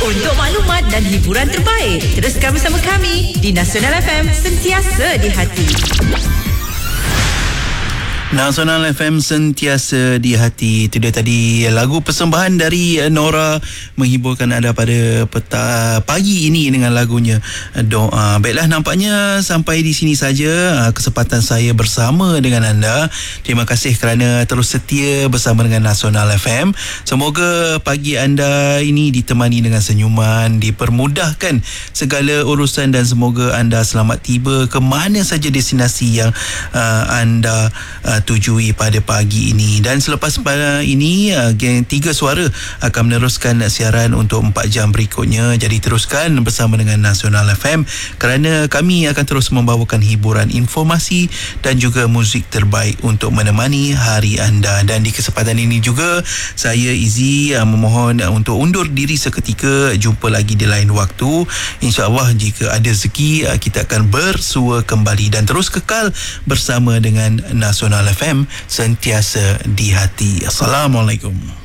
Untuk maklumat dan hiburan terbaik, teruskan bersama kami di Nasional FM, sentiasa di hati. Nasional FM, sentiasa di hati. Itu dia tadi lagu persembahan dari Nora, menghiburkan anda pada pagi ini dengan lagunya Doa. Baiklah, nampaknya sampai di sini saja kesempatan saya bersama dengan anda. Terima kasih kerana terus setia bersama dengan Nasional FM. Semoga pagi anda ini ditemani dengan senyuman, dipermudahkan segala urusan, dan semoga anda selamat tiba ke mana saja destinasi yang anda tujui pada pagi ini. Dan selepas ini geng 3 Suara akan meneruskan siaran untuk 4 jam berikutnya. Jadi teruskan bersama dengan Nasional FM kerana kami akan terus membawakan hiburan, informasi dan juga muzik terbaik untuk menemani hari anda. Dan di kesempatan ini juga saya Izzy memohon untuk undur diri seketika. Jumpa lagi di lain waktu. InsyaAllah jika ada rezeki kita akan bersua kembali, dan terus kekal bersama dengan Nasional FM, sentiasa di hati. Assalamualaikum.